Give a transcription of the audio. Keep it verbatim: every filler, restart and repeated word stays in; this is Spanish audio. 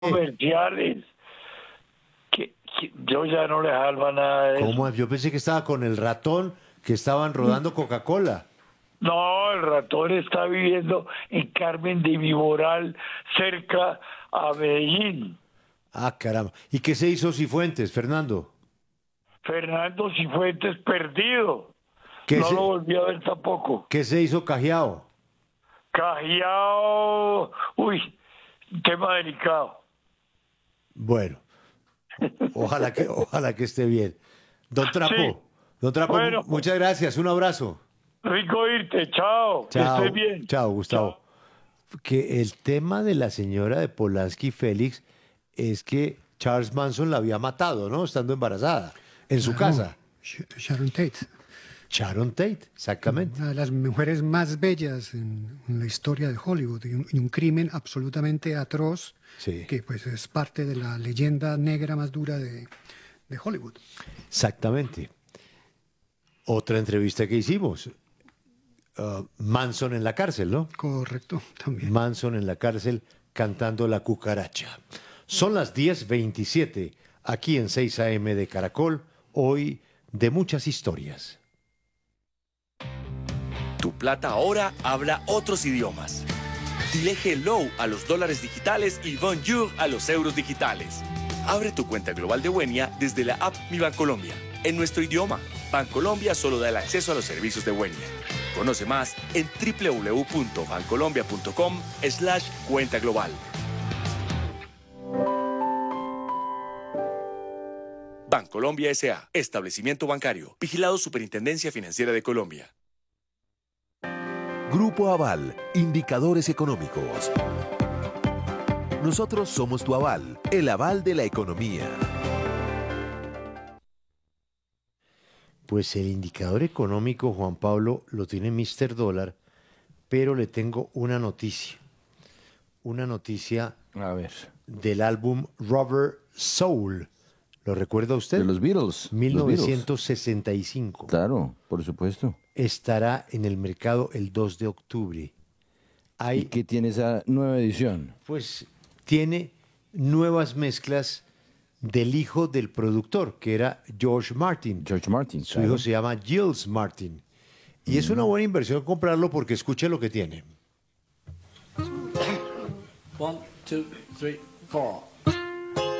comerciales. Que, que yo ya no le salva nada de eso. ¿Cómo? Yo pensé que estaba con el ratón, que estaban rodando Coca-Cola. No, el ratón está viviendo en Carmen de Viboral, cerca a Medellín. Ah, caramba. ¿Y qué se hizo Cifuentes, Fernando? Fernando Cifuentes perdido. ¿Qué, No se, lo volví a ver tampoco. ¿Qué se hizo Cajiao? Cajiao, uy, tema delicado. Bueno, ojalá que, ojalá que esté bien. Don Trapo, Sí. Don Trapo, Bueno. muchas gracias, un abrazo. Rico irte, chao, que Chao, estés bien. chao, Gustavo. Que el tema de la señora de Polanski, Félix, es que Charles Manson la había matado, ¿no? Estando embarazada, en su Claro, casa. Sh- Sharon Tate, Sharon Tate, exactamente. una de las mujeres más bellas en, en la historia de Hollywood y un, y un crimen absolutamente atroz Sí. que pues es parte de la leyenda negra más dura de, de Hollywood. Exactamente. Otra entrevista que hicimos. uh, Manson en la cárcel, ¿no? Correcto, también. Manson en la cárcel cantando La Cucaracha. Son las diez veintisiete aquí en seis A M de Caracol, hoy de muchas historias. Tu plata ahora habla otros idiomas. Dile hello a los dólares digitales y bonjour a los euros digitales. Abre tu cuenta global de Wenia desde la app Mi Bancolombia. En nuestro idioma, Bancolombia solo da el acceso a los servicios de Wenia. Conoce más en w w w punto bancolombia punto com slash cuenta global. Bancolombia S A. Establecimiento bancario. Vigilado Superintendencia Financiera de Colombia. Grupo Aval, indicadores económicos. Nosotros somos tu aval, el aval de la economía. Pues el indicador económico, Juan Pablo, lo tiene míster Dólar, pero le tengo una noticia. Una noticia A ver. del álbum Rubber Soul. ¿Lo recuerda usted? De los Beatles. mil los Beatles. novecientos sesenta y cinco. Claro, por supuesto. Estará en el mercado el dos de octubre. Hay, ¿Y qué tiene esa nueva edición? pues, tiene nuevas mezclas del hijo del productor, que era George Martin. George Martin. Su claro. hijo se llama Giles Martin. Y es una buena inversión comprarlo porque escuche lo que tiene. One, two, three, four.